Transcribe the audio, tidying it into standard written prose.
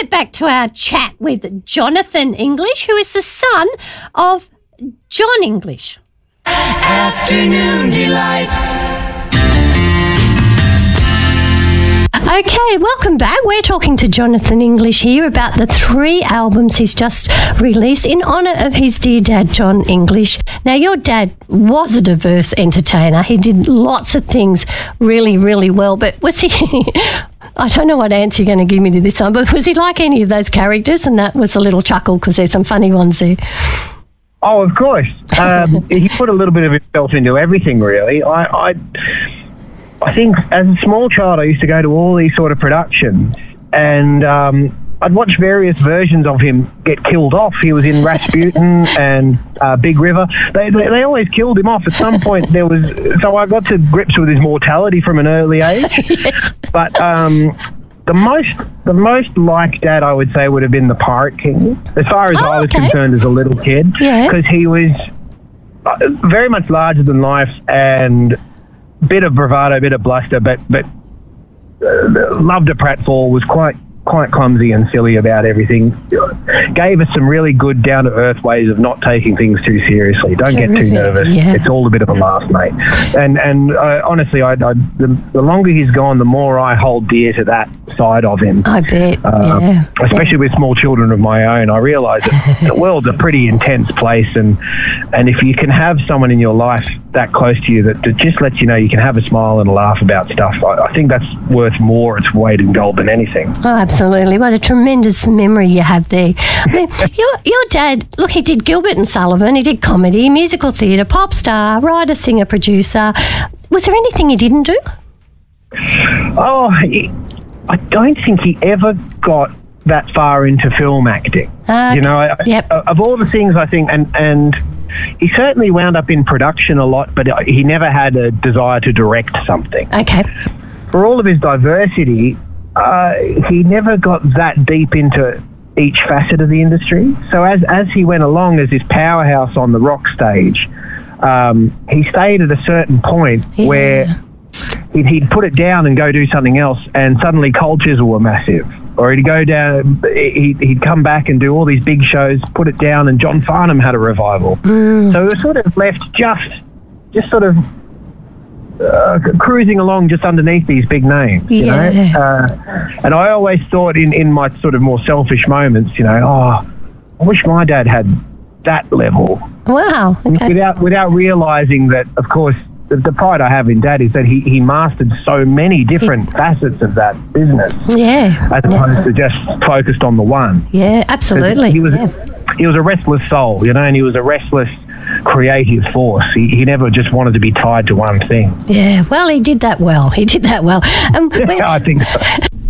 get back to our chat with Jonathan English, who is the son of John English. Afternoon Delight. Okay, welcome back. We're talking to Jonathan English here about the 3 albums he's just released in honour of his dear dad, John English. Now, your dad was a diverse entertainer. He did lots of things really, really well, but was he... I don't know what answer you're going to give me to this one, but was he like any of those characters? And that was a little chuckle because there's some funny ones there. Oh, of course. He put a little bit of himself into everything, really. I think as a small child, I used to go to all these sort of productions, and I'd watch various versions of him get killed off. He was in Rasputin and Big River. They always killed him off. At some point, so I got to grips with his mortality from an early age. Yes. But the most like Dad, I would say, would have been the Pirate King, as far as I was concerned as a little kid, because he was very much larger than life and bit of bravado, bit of bluster, but loved a pratfall, was quite clumsy and silly about everything. Gave us some really good down-to-earth ways of not taking things too seriously. Don't get too nervous. Yeah. It's all a bit of a laugh, mate. And honestly, the longer he's gone, the more I hold dear to that side of him. I bet. Especially with small children of my own, I realise that the world's a pretty intense place, and if you can have someone in your life that close to you that just lets you know you can have a smile and a laugh about stuff, I think that's worth more its weight in gold than anything. Oh, absolutely. What a tremendous memory you have there. I mean, your dad, look, he did Gilbert and Sullivan, he did comedy, musical theatre, pop star, writer, singer, producer. Was there anything he didn't do? Oh, I don't think he ever got that far into film acting. You know, of all the things, I think, and he certainly wound up in production a lot, but he never had a desire to direct something. Okay. For all of his diversity, he never got that deep into each facet of the industry. So as he went along as this powerhouse on the rock stage, he stayed at a certain point where he'd put it down and go do something else, and suddenly Cold Chisel were massive. Or he'd go down, he'd come back and do all these big shows, put it down, and John Farnham had a revival. So he was sort of left just sort of cruising along just underneath these big names, you know. And I always thought in my sort of more selfish moments, you know, I wish my dad had that level. Wow. Okay. Without realising that, of course, the pride I have in Dad is that he mastered so many different facets of that business. Yeah. As opposed to just focused on the one. Yeah, absolutely. He was a restless soul, you know, and he was a restless creative force. He never just wanted to be tied to one thing. Yeah, well, he did that well. I think so.